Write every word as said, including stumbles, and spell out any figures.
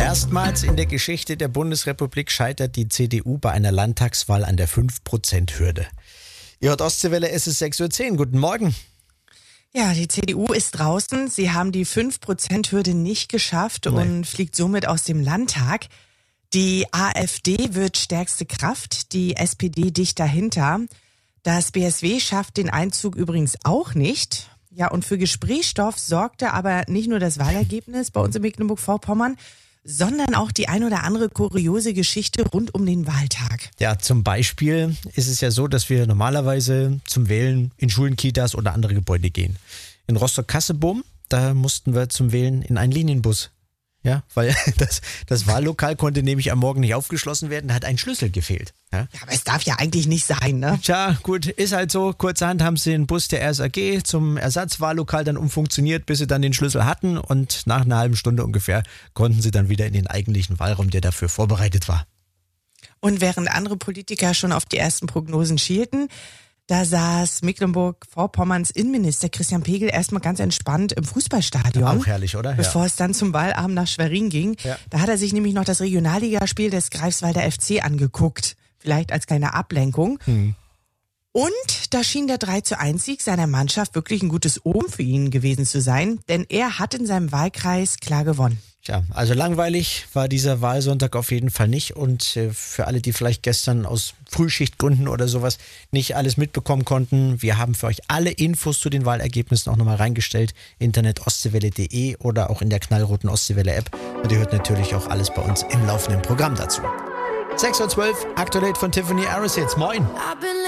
Erstmals in der Geschichte der Bundesrepublik scheitert die C D U bei einer Landtagswahl an der fünf Prozent Hürde. Ihr hört Ostseewelle, es ist sechs Uhr zehn. Guten Morgen. Ja, die C D U ist draußen. Sie haben die fünf Prozent Hürde nicht geschafft Nein. und fliegt somit aus dem Landtag. Die AfD wird stärkste Kraft, die S P D dicht dahinter. Das B S W schafft den Einzug übrigens auch nicht. Ja, und für Gesprächsstoff sorgte aber nicht nur das Wahlergebnis bei uns in Mecklenburg-Vorpommern, sondern auch die ein oder andere kuriose Geschichte rund um den Wahltag. Ja, zum Beispiel ist es ja so, dass wir normalerweise zum Wählen in Schulen, Kitas oder andere Gebäude gehen. In Rostock-Kassebohm, da mussten wir zum Wählen in einen Linienbus. Ja, weil das, das Wahllokal konnte nämlich am Morgen nicht aufgeschlossen werden, da hat ein Schlüssel gefehlt. Ja? Ja, aber es darf ja eigentlich nicht sein, ne? Tja, gut, ist halt so. Kurzerhand haben sie den Bus der R S A G zum Ersatzwahllokal dann umfunktioniert, bis sie dann den Schlüssel hatten. Und nach einer halben Stunde ungefähr konnten sie dann wieder in den eigentlichen Wahlraum, der dafür vorbereitet war. Und während andere Politiker schon auf die ersten Prognosen schielten, da saß Mecklenburg-Vorpommerns Innenminister Christian Pegel erstmal ganz entspannt im Fußballstadion. Auch herrlich, oder? Bevor Ja. es dann zum Wahlabend nach Schwerin ging. Ja. Da hat er sich nämlich noch das Regionalligaspiel des Greifswalder F C angeguckt. Vielleicht als kleine Ablenkung. Hm. Und da schien der drei zu eins Sieg seiner Mannschaft wirklich ein gutes Omen für ihn gewesen zu sein, denn er hat in seinem Wahlkreis klar gewonnen. Tja, also langweilig war dieser Wahlsonntag auf jeden Fall nicht. Und äh, für alle, die vielleicht gestern aus Frühschichtgründen oder sowas nicht alles mitbekommen konnten, wir haben für euch alle Infos zu den Wahlergebnissen auch nochmal reingestellt. Internet ostseewelle punkt de oder auch in der knallroten Ostseewelle-App. Und ihr hört natürlich auch alles bei uns im laufenden Programm dazu. sechs Uhr zwölf, Aktuell von Tiffany Harris jetzt. Moin.